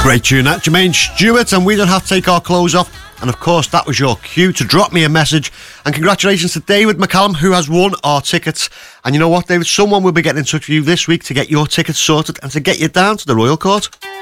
Great tune, that. Jermaine Stewart, and we don't have to take our clothes off. And of course, that was your cue to drop me a message. And congratulations to David McCallum, who has won our tickets. And you know what, David? Someone will be getting in touch with you this week to get your tickets sorted and to get you down to the Royal Court.